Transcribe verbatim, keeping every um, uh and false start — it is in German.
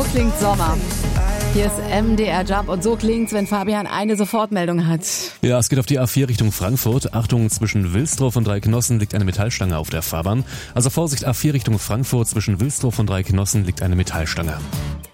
So klingt Sommer. Hier ist M D R Job und so klingt's, wenn Fabian eine Sofortmeldung hat. Ja, es geht auf die A vier Richtung Frankfurt. Achtung, zwischen Wilsdruff und Dreiknossen liegt eine Metallstange auf der Fahrbahn. Also Vorsicht, A vier Richtung Frankfurt, zwischen Wilsdruff und Dreiknossen liegt eine Metallstange.